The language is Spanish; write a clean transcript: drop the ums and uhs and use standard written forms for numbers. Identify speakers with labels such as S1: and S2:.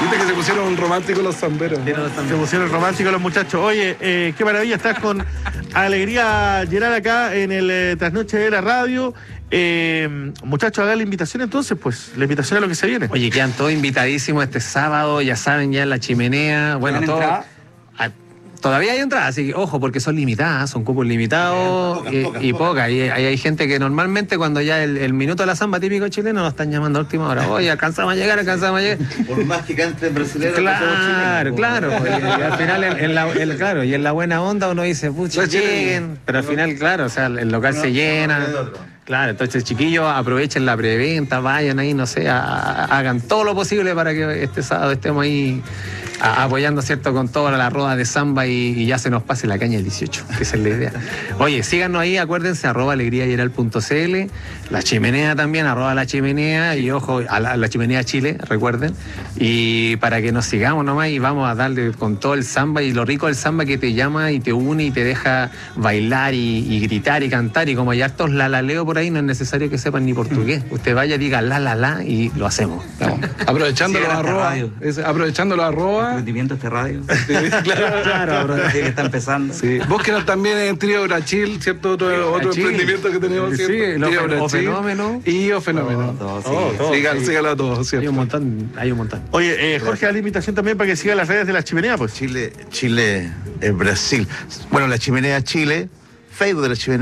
S1: Viste que se pusieron románticos los zamberos.
S2: Se pusieron románticos los muchachos. Oye, qué maravilla, estás con alegría llenar acá en el Trasnoche de la Radio. Muchachos, hagan la invitación entonces, pues, la invitación a lo que se viene.
S3: Oye, quedan todos invitadísimos este sábado, ya saben, ya en la Chimenea. Bueno, todo. Todavía hay entradas, así que ojo, porque son limitadas, son cupos limitados y pocas. Y hay gente que normalmente cuando ya el minuto de la samba típico chileno nos están llamando a última hora. Oye, alcanzamos a llegar.
S4: Por más que canten brasileños.
S3: Claro. Y al final, y en la buena onda uno dice, pucha, lleguen. Pero al final, claro, o sea, el local se llena. Claro, entonces, chiquillos, aprovechen la preventa, vayan ahí, no sé, hagan todo lo posible para que este sábado estemos ahí apoyando, ¿cierto?, con toda la roda de samba y ya se nos pase la caña el 18, que esa es la idea. Oye, síganos ahí, acuérdense, @alegriayeral.cl, la Chimenea también, @la Chimenea, y ojo, a la Chimenea Chile, recuerden, y para que nos sigamos nomás y vamos a darle con todo el samba y lo rico del samba que te llama y te une y te deja bailar y gritar y cantar, y como hay hartos lalaleo por ahí, no es necesario que sepan ni portugués. Usted vaya, diga la y lo hacemos.
S1: Aprovechando los arrobas.
S4: Rendimiento este radio.
S1: Sí, claro.
S4: Que está empezando.
S1: Sí. Búsquenos también en Trío Brachil, ¿cierto? Otro emprendimiento que tenemos, ¿cierto?
S3: Sí, O Fenómeno.
S1: Y O Fenómeno. Síganlo a todos, ¿cierto?
S3: Hay un montón.
S2: Oye, Jorge, da la invitación también para que siga las redes de la Chimenea, pues.
S4: Chile, Brasil. Bueno, la Chimenea Chile, Facebook de la Chimenea.